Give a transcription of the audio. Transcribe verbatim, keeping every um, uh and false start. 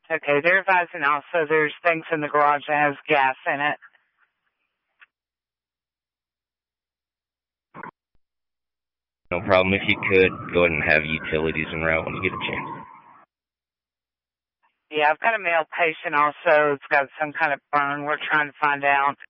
Okay, they're advising also there's things in the garage that has gas in it. No problem. If you could, go ahead and have utilities en route when you get a chance. Yeah, I've got a male patient also. It's got some kind of burn. We're trying to find out